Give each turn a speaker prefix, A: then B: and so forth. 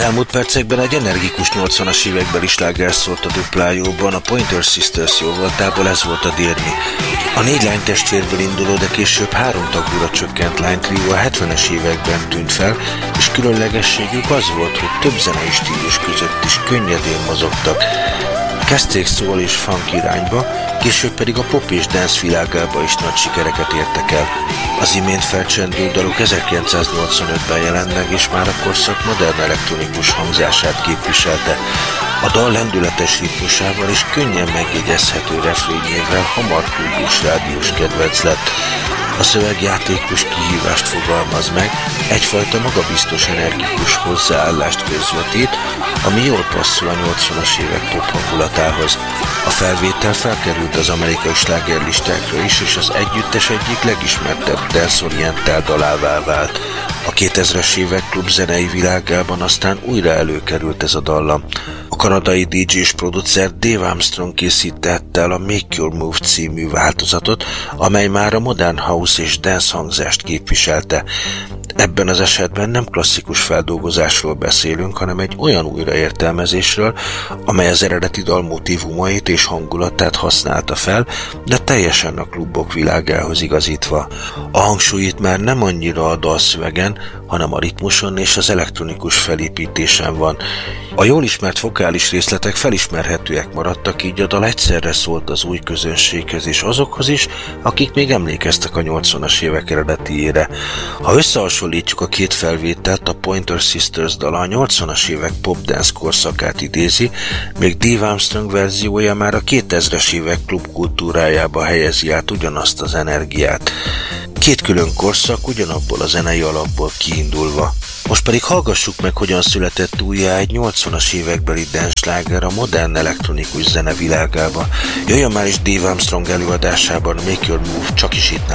A: elmúlt percekben egy energikus 80-as évekbeli sláger szólt a duplájóban, a Pointer Sisters jóvoltából ez volt a Dirmi. A 4 lánytestvérből induló, de később 3 tagúra csökkent lánytrió a 70-es években tűnt fel, és különlegességük az volt, hogy több zenei stílus között is könnyedén mozogtak. Kezdték soul és funk irányba, később pedig a pop és dance világába is nagy sikereket értek el. Az imént felcsendült daluk 1985-ben jelent meg, és már a korszak modern elektronikus hangzását képviselte. A dal lendületes ritmusával és könnyen megjegyezhető refrényével hamar kultus rádiós kedvenc lett. A szöveg játékos kihívást fogalmaz meg, egyfajta magabiztos energikus hozzáállást közvetít, ami jól passzol a 80-as évek pop hangulatához. A felvétel felkerült az amerikai slágerlistákra is, és az együttes egyik legismertebb dance-orientált dalává vált. A 2000-es évek klubzenei világában aztán újra előkerült ez a dallam. A kanadai DJ és producer Dave Armstrong készítette el a Make Your Move című változatot, amely már a modern house és dance hangzást képviselte. Ebben az esetben nem klasszikus feldolgozásról beszélünk, hanem egy olyan újraértelmezésről, amely az eredeti dal motívumait és hangulatát használta fel, de teljesen a klubok világához igazítva. A hangsúly itt már nem annyira a dalszövegen, hanem a ritmuson és az elektronikus felépítésen van. A jól ismert vokális részletek felismerhetőek maradtak, így a dal egyszerre szólt az új közönséghez és azokhoz is, akik még emlékeztek a 80-as évek eredetiére. Ha összehasonlítjuk a két felvételt, a Pointer Sisters dala a 80-as évek pop-dance korszakát idézi, még Dave Armstrong verziója már a 2000-es évek klubkultúrájába helyezi át ugyanazt az energiát. Két külön korszak ugyanabból a zenei alapból kiindulva. Most pedig hallgassuk meg, hogyan született újjá egy 80-as évekbeli dance sláger a modern elektronikus zene világába. Jöjjön már is Dave Armstrong előadásában Make Your Move, csak is itt